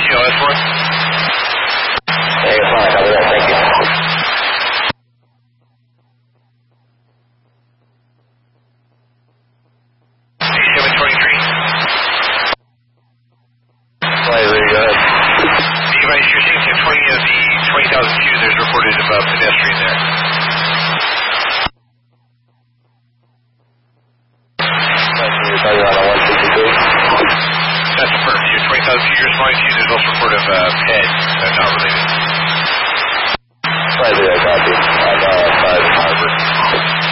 CLS for us? Hey, it's fine. Copy that. Thank you. Slightly, go ahead. Device, you're seeing 1020 of the 20,000 Qs. There's reported about pedestrian there. You're talking about a 163? That's affirmed. Your 20,000 Q, you're responding to. There's also report of PED. Not related. Slightly, I copy. I'm 5 in Harvard.